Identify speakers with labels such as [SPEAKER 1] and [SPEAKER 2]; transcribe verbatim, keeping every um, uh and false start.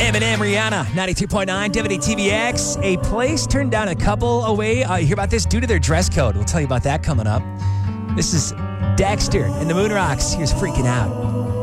[SPEAKER 1] Eminem, Rihanna, ninety-two point nine, W T V X. A place turned down a couple away. Uh, you hear about this? Due to their dress code. We'll tell you about that coming up. This is Dexter and the Moon Rocks. Here's Freaking Out.